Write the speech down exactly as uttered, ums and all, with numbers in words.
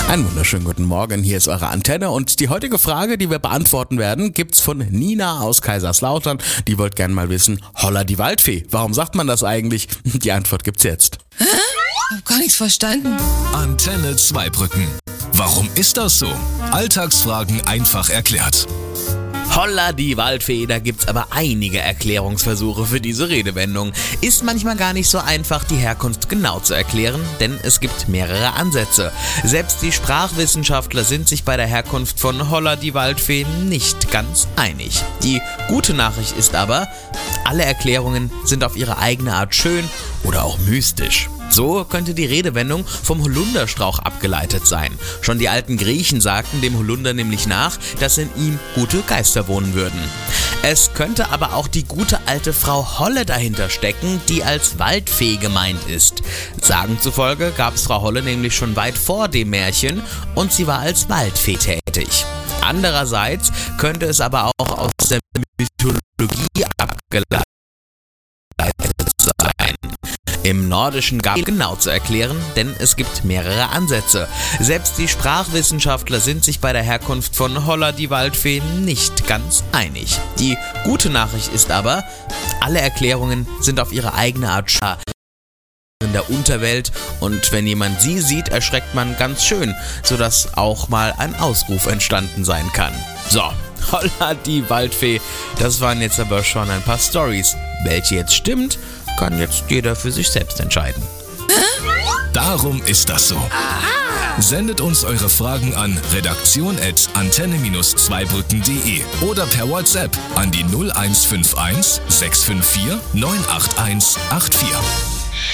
Einen wunderschönen guten Morgen, hier ist eure Antenne und die heutige Frage, die wir beantworten werden, gibt's von Nina aus Kaiserslautern. Die wollte gerne mal wissen, holla die Waldfee, warum sagt man das eigentlich? Die Antwort gibt's jetzt. Hä? Hab gar nichts verstanden. Antenne Zweibrücken. Warum ist das so? Alltagsfragen einfach erklärt. Holla die Waldfee, da gibt's aber einige Erklärungsversuche für diese Redewendung. Ist manchmal gar nicht so einfach, die Herkunft genau zu erklären, denn es gibt mehrere Ansätze. Selbst die Sprachwissenschaftler sind sich bei der Herkunft von Holla die Waldfee nicht ganz einig. Die gute Nachricht ist aber, alle Erklärungen sind auf ihre eigene Art schön oder auch mystisch. So könnte die Redewendung vom Holunderstrauch abgeleitet sein. Schon die alten Griechen sagten dem Holunder nämlich nach, dass in ihm gute Geister wohnen würden. Es könnte aber auch die gute alte Frau Holle dahinter stecken, die als Waldfee gemeint ist. Sagen zufolge gab es Frau Holle nämlich schon weit vor dem Märchen und sie war als Waldfee tätig. Andererseits könnte es aber auch aus der Mythologie abgeleitet sein. Im Nordischen gab es genau zu erklären, denn es gibt mehrere Ansätze. Selbst die Sprachwissenschaftler sind sich bei der Herkunft von Holla die Waldfee nicht ganz einig. Die gute Nachricht ist aber, alle Erklärungen sind auf ihre eigene Art schön in der Unterwelt und wenn jemand sie sieht, erschreckt man ganz schön, sodass auch mal ein Ausruf entstanden sein kann. So, Holla die Waldfee, das waren jetzt aber schon ein paar Storys. Welche jetzt stimmt, kann jetzt jeder für sich selbst entscheiden. Darum ist das so. Sendet uns eure Fragen an redaktion at antenne zweibrücken punkt de oder per WhatsApp an die null eins fünf eins sechs fünf vier neun acht eins acht vier.